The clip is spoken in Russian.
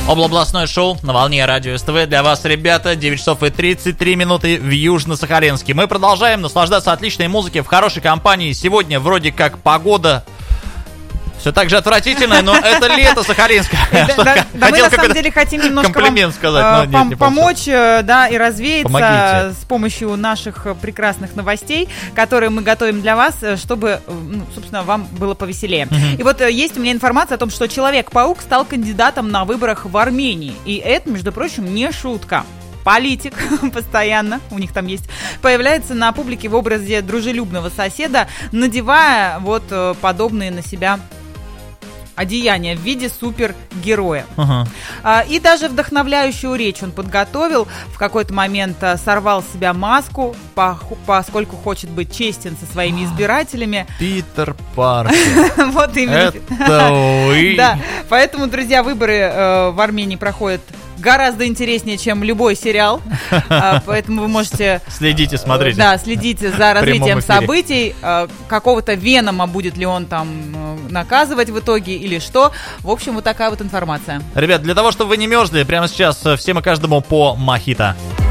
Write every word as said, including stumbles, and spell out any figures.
Областное шоу на волне радио СТВ для вас, ребята. девять часов и тридцать три минуты в Южно-Сахалинске. Мы продолжаем наслаждаться отличной музыкой в хорошей компании. Сегодня вроде как погода все так же отвратительное, но это лето сахалинское. Да, мы на самом деле хотим немножко комплимент сказать, вам помочь, да, и развеяться с помощью наших прекрасных новостей, которые мы готовим для вас, чтобы, собственно, вам было повеселее. И вот есть у меня информация о том, что Человек-паук стал кандидатом на выборах в Армении. И это, между прочим, не шутка. Политик постоянно, у них там есть, появляется на публике в образе дружелюбного соседа, надевая вот подобные на себя одеяние в виде супергероя. Uh-huh. А, и даже вдохновляющую речь он подготовил. В какой-то момент а, сорвал с себя маску, по, поскольку хочет быть честен со своими избирателями. Питер Паркер. Вот именно. Это вы. Да, поэтому, друзья, выборы э, в Армении проходят гораздо интереснее, чем любой сериал. а, Поэтому вы можете... Следите, смотрите. Да, следите за развитием событий. а, Какого-то Венома будет ли он там наказывать в итоге или что. В общем, вот такая вот информация. Ребят, для того, чтобы вы не мерзли, прямо сейчас всем и каждому по мохито.